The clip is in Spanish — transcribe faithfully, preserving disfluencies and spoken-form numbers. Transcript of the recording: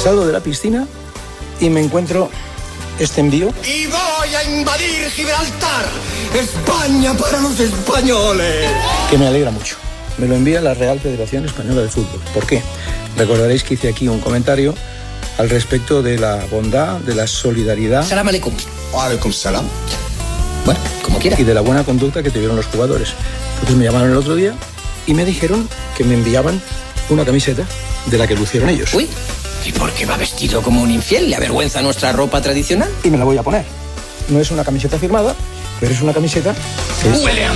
Salgo de la piscina y me encuentro este envío. Y voy a invadir Gibraltar, España para los españoles. Que me alegra mucho. Me lo envía la Real Federación Española de Fútbol. ¿Por qué? Recordaréis que hice aquí un comentario al respecto de la bondad, de la solidaridad. Salam aleikum. Aleikum salam. Bueno, como quiera. Y de la buena conducta que tuvieron los jugadores. Entonces me llamaron el otro día y me dijeron que me enviaban una camiseta de la que lucieron ellos. Uy, ¿y por qué va vestido como un infiel? ¿Le avergüenza nuestra ropa tradicional? Y me la voy a poner. No es una camiseta firmada, pero es una camiseta que es... Huele a